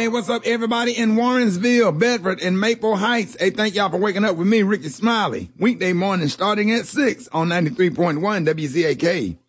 Hey, what's up, everybody in Warrensville, Bedford, and Maple Heights? Hey, thank y'all for waking up with me, Ricky Smiley. Weekday morning starting at 6 on 93.1 WZAK.